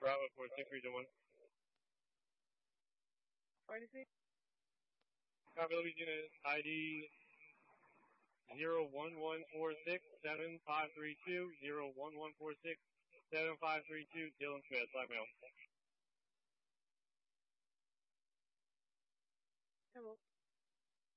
Bravo 4631. Copy, Louisiana ID 011467532, 011467532, Dylan Smith, blackmail. Hello.